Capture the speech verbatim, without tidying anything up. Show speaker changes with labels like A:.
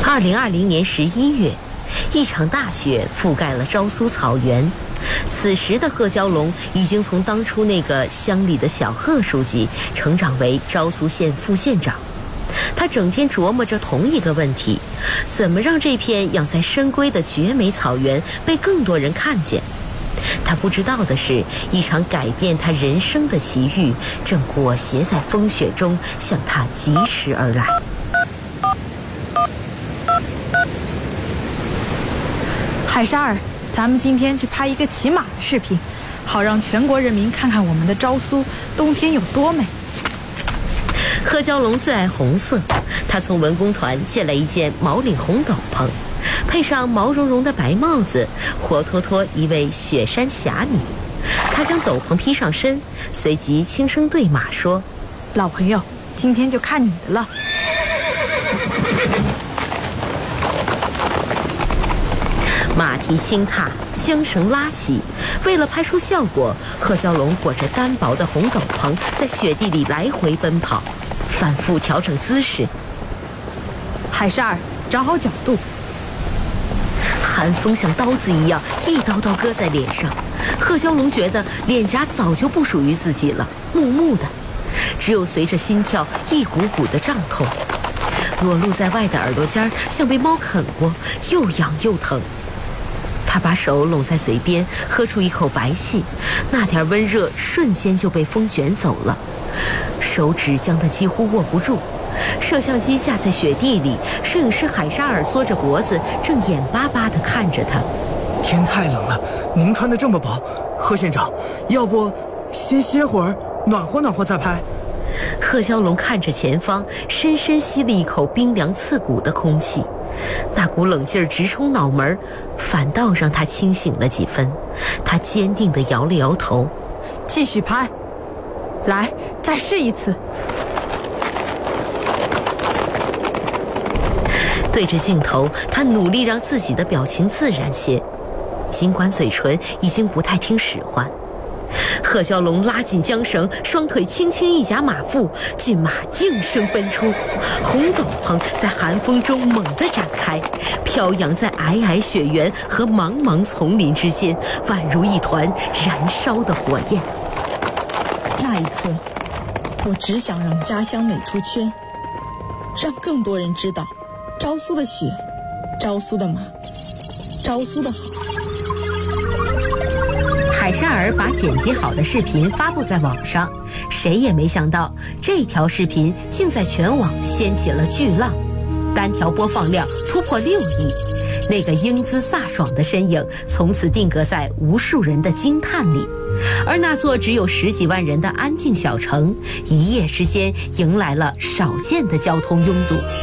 A: 二零二零年十一月，一场大雪覆盖了昭苏草原。此时的贺蛟龙已经从当初那个乡里的小贺书记成长为昭苏县副县长。他整天琢磨着同一个问题：怎么让这片养在深闺的绝美草原被更多人看见？他不知道的是，一场改变他人生的奇遇正裹挟在风雪中向他疾驰而来。
B: 海沙儿，咱们今天去拍一个骑马的视频，好让全国人民看看我们的昭苏冬天有多美。
A: 贺蛟龙最爱红色，他从文工团借来一件毛领红斗篷，配上毛茸茸的白帽子，活脱脱一位雪山侠女。他将斗篷披上身，随即轻声对马说：“
B: 老朋友，今天就看你的了。”
A: 马蹄轻踏，缰绳拉起，为了拍出效果，贺蛟龙裹着单薄的红斗篷，在雪地里来回奔跑，反复调整姿势。
B: 海沙儿，找好角度。
A: 寒风像刀子一样一刀刀割在脸上，贺蛟龙觉得脸颊早就不属于自己了，木木的，只有随着心跳一股股的胀痛。裸露在外的耳朵尖像被猫啃过，又痒又疼。他把手拢在嘴边，喝出一口白气，那点温热瞬间就被风卷走了，手指僵得几乎握不住。摄像机架在雪地里，摄影师海沙尔缩着脖子，正眼巴巴地看着他。
C: 天太冷了，您穿得这么薄，贺县长，要不先歇会儿，暖和暖和再拍。
A: 贺蛟龙看着前方，深深吸了一口冰凉刺骨的空气，那股冷劲儿直冲脑门，反倒让他清醒了几分。他坚定地摇了摇头：“
B: 继续拍，来，再试一次。”
A: 对着镜头，他努力让自己的表情自然些，尽管嘴唇已经不太听使唤。贺蛟龙拉紧缰绳，双腿轻轻一夹马腹，骏马应声奔出，红斗篷在寒风中猛地展开，飘扬在皑皑雪原和茫茫丛林之间，宛如一团燃烧的火焰。
B: 那一刻，我只想让家乡美出圈，让更多人知道昭苏的雪，昭苏的马，昭苏的好。
A: 海沙尔把剪辑好的视频发布在网上，谁也没想到这条视频竟在全网掀起了巨浪，单条播放量突破六亿。那个英姿飒爽的身影从此定格在无数人的惊叹里，而那座只有十几万人的安静小城，一夜之间迎来了少见的交通拥堵。